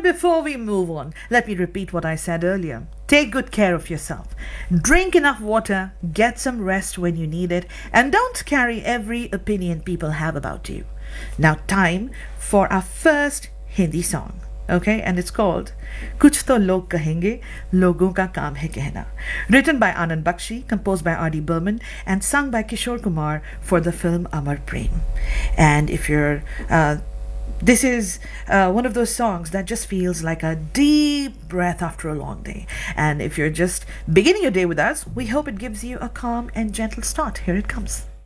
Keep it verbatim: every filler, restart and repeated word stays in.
before we move on, let me repeat what I said earlier. Take good care of yourself. Drink enough water, get some rest when you need it, and don't carry every opinion people have about you. Now, time for our first Hindi song. Okay, and it's called Kuch To Log Kahenge, Logon Ka Kaam Hai Kehna. Written by Anand Bakshi, composed by R D Burman, and sung by Kishore Kumar for the film Amar Prem. And if you're uh, this is uh, one of those songs that just feels like a deep breath after a long day. And if you're just beginning your day with us, we hope it gives you a calm and gentle start. Here it comes.